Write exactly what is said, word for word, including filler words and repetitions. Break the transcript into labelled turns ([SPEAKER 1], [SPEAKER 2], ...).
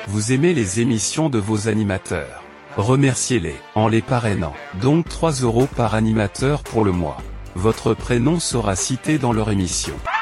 [SPEAKER 1] Vous aimez les émissions de vos animateurs. Remerciez-les, en les parrainant. Donc trois euros par animateur pour le mois. Votre prénom sera cité dans leur émission.